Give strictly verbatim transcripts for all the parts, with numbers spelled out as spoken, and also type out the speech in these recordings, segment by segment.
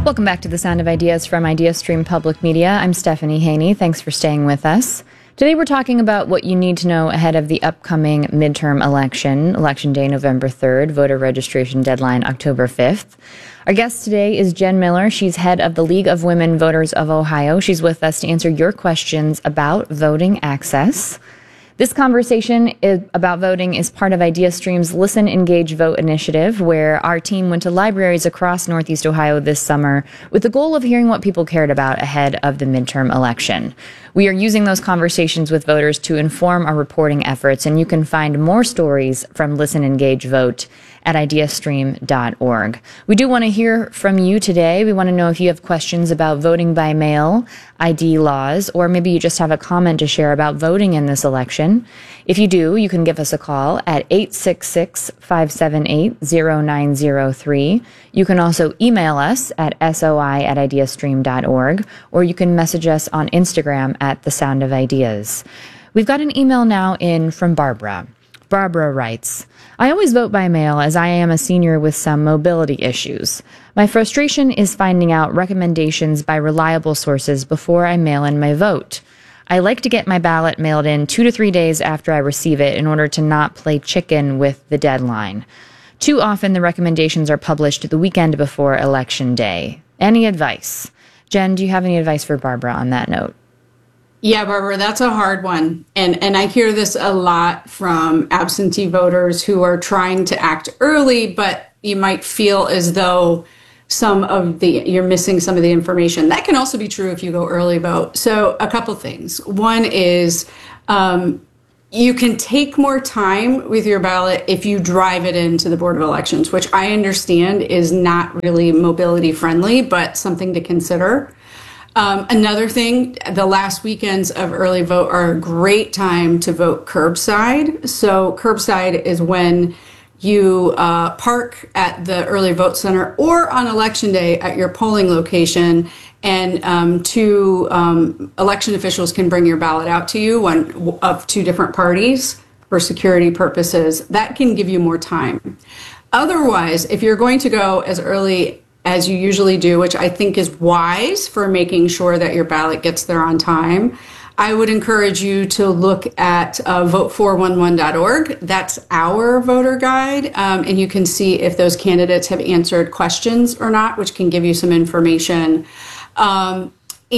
Welcome back to The Sound of Ideas from IdeaStream Public Media. I'm Stephanie Haney. Thanks for staying with us. Today we're talking about what you need to know ahead of the upcoming midterm election, Election Day, November third, voter registration deadline, October fifth. Our guest today is Jen Miller. She's head of the League of Women Voters of Ohio. She's with us to answer your questions about voting access. This conversation is about voting is part of IdeaStream's Listen, Engage, Vote initiative, where our team went to libraries across Northeast Ohio this summer with the goal of hearing what people cared about ahead of the midterm election. We are using those conversations with voters to inform our reporting efforts, and you can find more stories from Listen, Engage, Vote at ideastream dot org. We do want to hear from you today. We want to know if you have questions about voting by mail, I D laws, or maybe you just have a comment to share about voting in this election. If you do, you can give us a call at eight six six, five seven eight, zero nine zero three. You can also email us at soi at ideastream dot org, or you can message us on Instagram at The Sound of Ideas. We've got an email now in from Barbara. Barbara writes, I always vote by mail as I am a senior with some mobility issues. My frustration is finding out recommendations by reliable sources before I mail in my vote. I like to get my ballot mailed in two to three days after I receive it in order to not play chicken with the deadline. Too often the recommendations are published the weekend before Election Day. Any advice? Jen, do you have any advice for Barbara on that note? Yeah, Barbara, that's a hard one. And and I hear this a lot from absentee voters who are trying to act early, but you might feel as though some of the you're missing some of the information. That can also be true if you go early vote. So a couple things. One is um, you can take more time with your ballot if you drive it into the Board of Elections, which I understand is not really mobility friendly, but something to consider. Um, another thing, the last weekends of early vote are a great time to vote curbside. So curbside is when you uh, park at the early vote center or on election day at your polling location, and um, two um, election officials can bring your ballot out to you, one of two different parties for security purposes. That can give you more time. Otherwise, if you're going to go as early as you usually do, which I think is wise for making sure that your ballot gets there on time, I would encourage you to look at uh, vote four one one dot org. That's our voter guide, um, and you can see if those candidates have answered questions or not, which can give you some information. Um,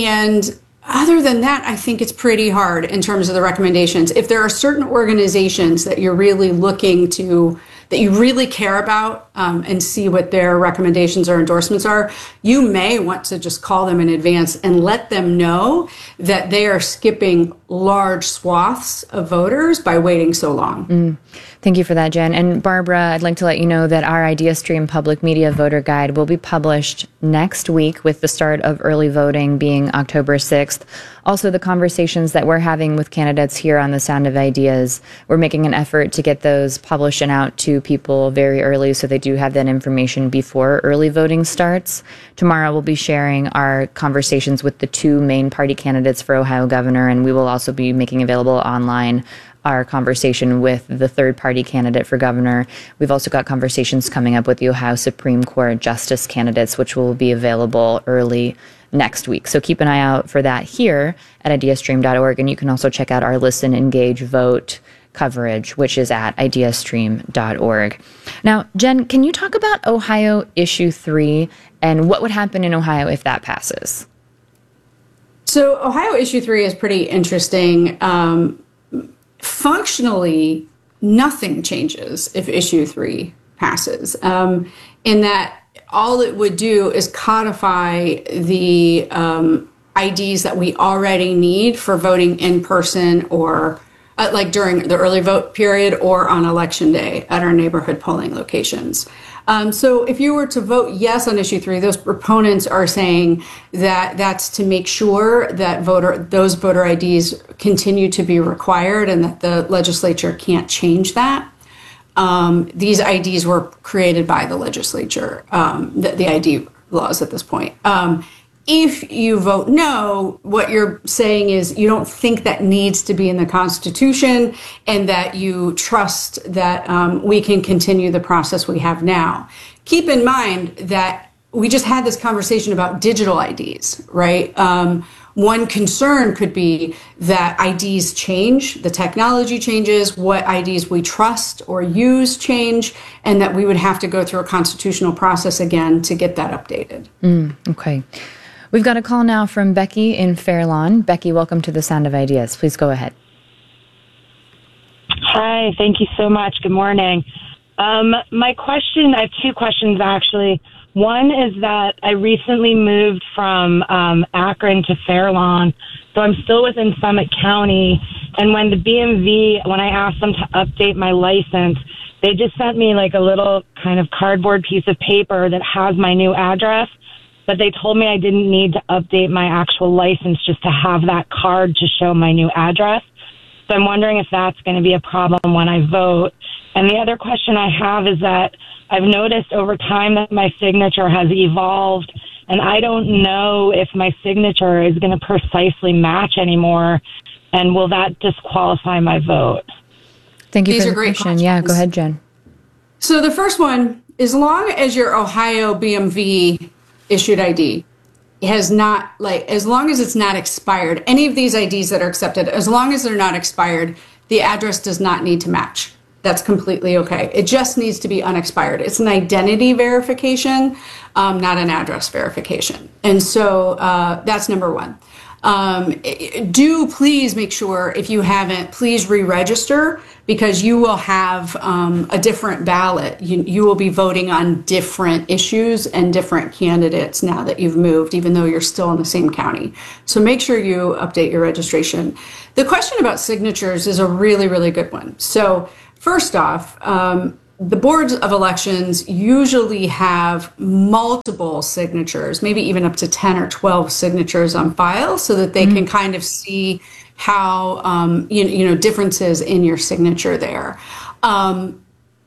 and other than that, I think it's pretty hard in terms of the recommendations. If there are certain organizations that you're really looking to that you really care about um, and see what their recommendations or endorsements are, you may want to just call them in advance and let them know that they are skipping large swaths of voters by waiting so long. Mm. Thank you for that, Jen. And Barbara, I'd like to let you know that our IdeaStream Public Media Voter Guide will be published next week with the start of early voting being October sixth. Also, the conversations that we're having with candidates here on The Sound of Ideas, we're making an effort to get those published and out to people very early so they do have that information before early voting starts. Tomorrow we'll be sharing our conversations with the two main party candidates for Ohio governor, and we will also be making available online our conversation with the third party candidate for governor. We've also got conversations coming up with the Ohio Supreme Court justice candidates, which will be available early next week. So keep an eye out for that here at ideastream dot org. And you can also check out our Listen, Engage, Vote coverage, which is at ideastream dot org. Now, Jen, can you talk about Ohio Issue three and what would happen in Ohio if that passes? So Ohio Issue three is pretty interesting. Um, functionally, nothing changes if Issue three passes, um, in that all it would do is codify the um, I Ds that we already need for voting in person or uh, like during the early vote period or on election day at our neighborhood polling locations. Um, so if you were to vote yes on issue three, those proponents are saying that that's to make sure that voter those voter I Ds continue to be required and that the legislature can't change that. Um, these I Ds were created by the legislature, um, the, the I D laws at this point. Um, if you vote no, what you're saying is you don't think that needs to be in the Constitution and that you trust that um, we can continue the process we have now. Keep in mind that we just had this conversation about digital I Ds, right? Um, one concern could be that I Ds change, the technology changes, what I Ds we trust or use change, and that we would have to go through a constitutional process again to get that updated. Mm, okay. We've got a call now from Becky in Fairlawn. Becky, welcome to the Sound of Ideas. Please go ahead. Hi, thank you so much. Good morning. Um, my question, I have two questions actually. One is that I recently moved from um, Akron to Fairlawn, so I'm still within Summit County. And when the B M V, when I asked them to update my license, they just sent me like a little kind of cardboard piece of paper that has my new address, but they told me I didn't need to update my actual license just to have that card to show my new address. So I'm wondering if that's going to be a problem when I vote. And the other question I have is that I've noticed over time that my signature has evolved, and I don't know if my signature is going to precisely match anymore, and will that disqualify my vote? Thank you These for are the great question. questions. Yeah, go ahead, Jen. So the first one, as long as your Ohio B M V issued I D has not, like, as long as it's not expired, any of these I Ds that are accepted, as long as they're not expired, the address does not need to match. That's completely okay. It just needs to be unexpired. It's an identity verification, um, not an address verification. And so uh, that's number one. Um, do please make sure, if you haven't, please re-register, because you will have um, a different ballot. You, you will be voting on different issues and different candidates now that you've moved, even though you're still in the same county. So make sure you update your registration. The question about signatures is a really, really good one. So first off, um, the boards of elections usually have multiple signatures, maybe even up to ten or twelve signatures on file, so that they mm-hmm. can kind of see how, um, you, you know, differences in your signature there. Um,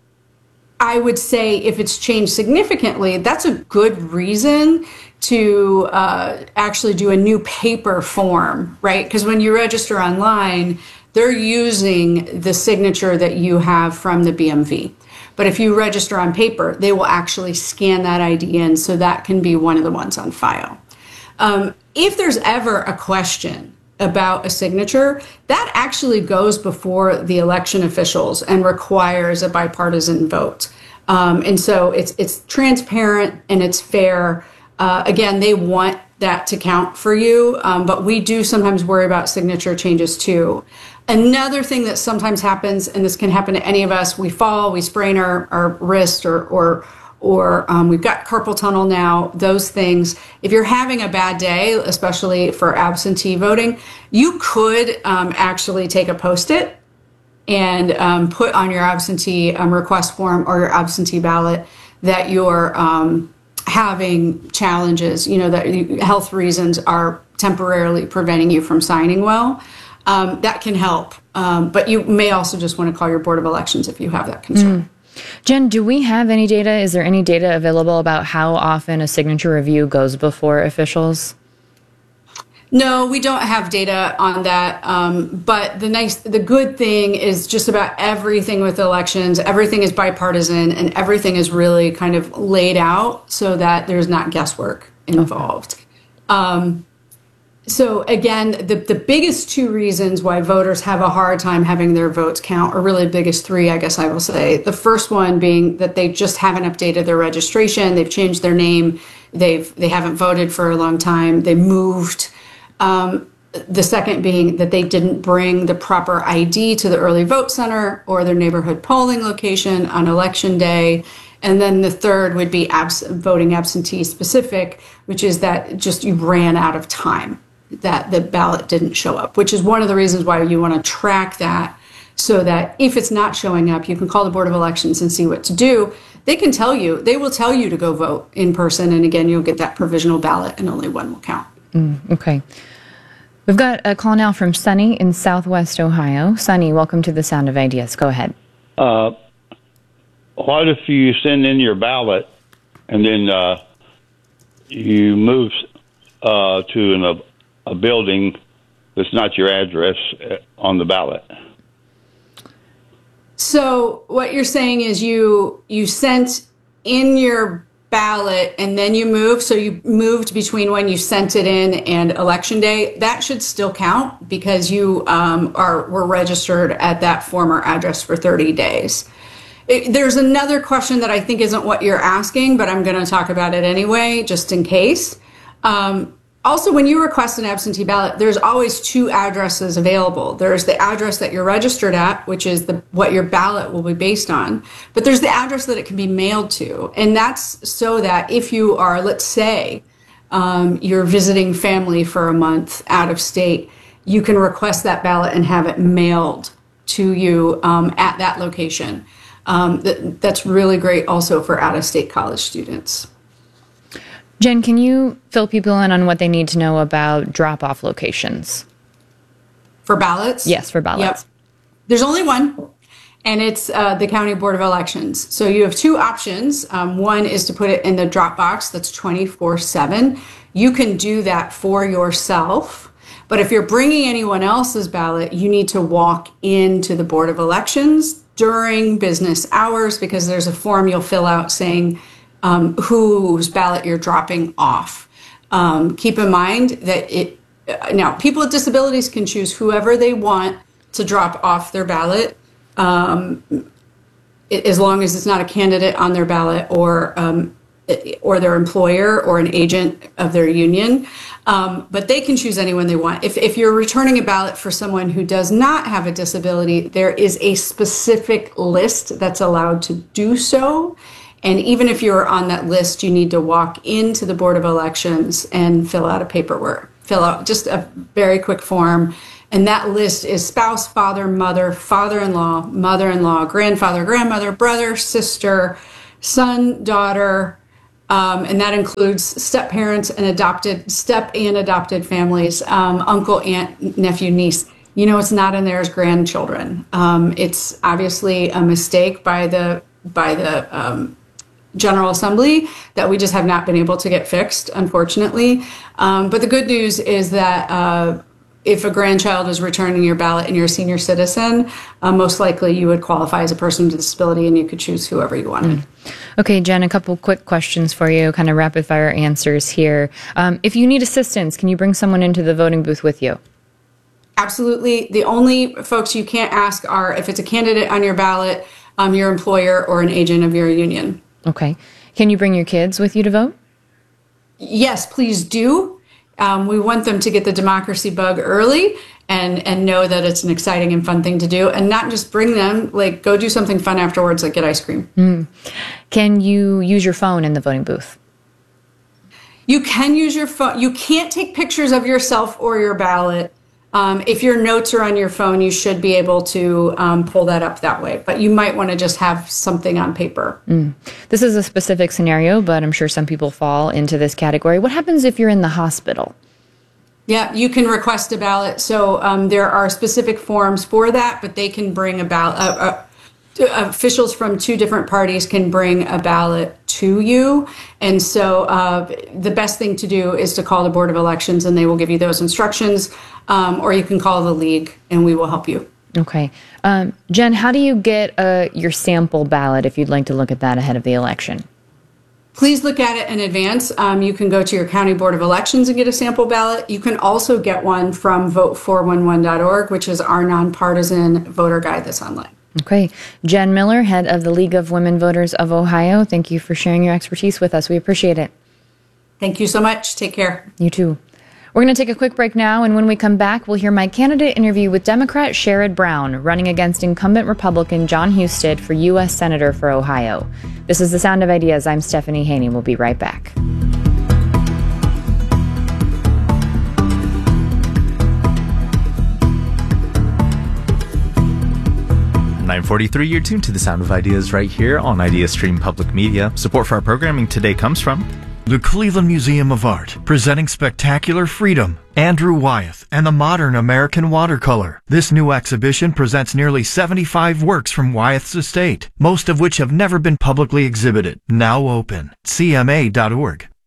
I would say if it's changed significantly, that's a good reason to uh, actually do a new paper form, right? Because when you register online, they're using the signature that you have from the B M V. But if you register on paper, they will actually scan that I D in, so that can be one of the ones on file. Um, if there's ever a question about a signature, that actually goes before the election officials and requires a bipartisan vote. Um, and so it's it's transparent and it's fair. Uh, again, they want that to count for you, um, but we do sometimes worry about signature changes too. Another thing that sometimes happens, and this can happen to any of us, we fall, we sprain our, our wrist, or or or um, we've got carpal tunnel now, those things. If you're having a bad day, especially for absentee voting, you could um, actually take a Post-it and um, put on your absentee um, request form or your absentee ballot that you're um, having challenges, you know, that health reasons are temporarily preventing you from signing well. Um, that can help. Um, but you may also just want to call your Board of Elections if you have that concern. Mm. Jen, do we have any data? Is there any data available about how often a signature review goes before officials? No, we don't have data on that. Um, but the nice, the good thing is just about everything with elections, everything is bipartisan and everything is really kind of laid out so that there's not guesswork involved. Okay. Um, So again, the, the biggest two reasons why voters have a hard time having their votes count, or really the biggest three, I guess I will say. The first one being that they just haven't updated their registration, they've changed their name, they've they haven't voted for a long time, they moved. Um, the second being that they didn't bring the proper I D to the early vote center or their neighborhood polling location on election day. And then the third would be abs- voting absentee specific, which is that just you ran out of time, that the ballot didn't show up, which is one of the reasons why you want to track that, so that if it's not showing up, you can call the Board of Elections and see what to do. They can tell you, they will tell you to go vote in person. And again, you'll get that provisional ballot and only one will count. Mm, okay. We've got a call now from Sunny in Southwest Ohio. Sunny, welcome to the Sound of Ideas. Go ahead. Uh, what if you send in your ballot and then uh, you move uh, to an, a, a building that's not your address on the ballot? So what you're saying is you you sent in your ballot and then you move, so you moved between when you sent it in and election day, that should still count because you um, are were registered at that former address for thirty days. It, there's another question that I think isn't what you're asking, but I'm going to talk about it anyway, just in case. Um, Also, when you request an absentee ballot, there's always two addresses available. There's the address that you're registered at, which is the what your ballot will be based on. But there's the address that it can be mailed to. And that's so that if you are, let's say, um, you're visiting family for a month out of state, you can request that ballot and have it mailed to you um, at that location. Um, that, that's really great also for out-of-state college students. Jen, can you fill people in on what they need to know about drop-off locations? For ballots? Yes, for ballots. Yep. There's only one, and it's uh, the County Board of Elections. So you have two options. Um, one is to put it in the drop box that's twenty-four seven. You can do that for yourself. But if you're bringing anyone else's ballot, you need to walk into the Board of Elections during business hours because there's a form you'll fill out saying Um, whose ballot you're dropping off. Um, keep in mind that it now people with disabilities can choose whoever they want to drop off their ballot, um, it, as long as it's not a candidate on their ballot or um, or their employer or an agent of their union. Um, but they can choose anyone they want. If if you're returning a ballot for someone who does not have a disability, there is a specific list that's allowed to do so. And even if you're on that list, you need to walk into the Board of Elections and fill out a paperwork, fill out just a very quick form. And that list is spouse, father, mother, father-in-law, mother-in-law, grandfather, grandmother, brother, sister, son, daughter. Um, and that includes step-parents and adopted, step and adopted families, um, uncle, aunt, nephew, niece. You know, it's not in there as grandchildren. Um, it's obviously a mistake by the, by the, um, General Assembly that we just have not been able to get fixed, unfortunately. Um, but the good news is that uh, if a grandchild is returning your ballot and you're a senior citizen, uh, most likely you would qualify as a person with a disability and you could choose whoever you wanted. Mm. Okay, Jen, a couple quick questions for you, kind of rapid fire answers here. Um, if you need assistance, can you bring someone into the voting booth with you? Absolutely. The only folks you can't ask are if it's a candidate on your ballot, um, your employer, or an agent of your union. Okay. Can you bring your kids with you to vote? Yes, please do. Um, we want them to get the democracy bug early and, and know that it's an exciting and fun thing to do, and not just bring them, like go do something fun afterwards, like get ice cream. Mm. Can you use your phone in the voting booth? You can use your phone. You can't take pictures of yourself or your ballot. Um, if your notes are on your phone, you should be able to um, pull that up that way. But you might want to just have something on paper. Mm. This is a specific scenario, but I'm sure some people fall into this category. What happens if you're in the hospital? Yeah, you can request a ballot. So um, there are specific forms for that, but they can bring a ballot. Uh, uh, officials from two different parties can bring a ballot to you. And so uh, the best thing to do is to call the Board of Elections and they will give you those instructions. Um, or you can call the league and we will help you. Okay. Um, Jen, how do you get uh, your sample ballot if you'd like to look at that ahead of the election? Please look at it in advance. Um, you can go to your County Board of Elections and get a sample ballot. You can also get one from vote four one one dot org, which is our nonpartisan voter guide that's online. Okay. Jen Miller, head of the League of Women Voters of Ohio, thank you for sharing your expertise with us. We appreciate it. Thank you so much. Take care. You too. We're going to take a quick break now, and when we come back, we'll hear my candidate interview with Democrat Sherrod Brown, running against incumbent Republican Jon Husted for U S Senator for Ohio. This is The Sound of Ideas. I'm Stephanie Haney. We'll be right back. nine forty-three, you're tuned to The Sound of Ideas right here on IdeaStream Public Media. Support for our programming today comes from the Cleveland Museum of Art, presenting Spectacular Freedom, Andrew Wyeth, and the Modern American Watercolor. This new exhibition presents nearly seventy-five works from Wyeth's estate, most of which have never been publicly exhibited. Now open. C M A dot org.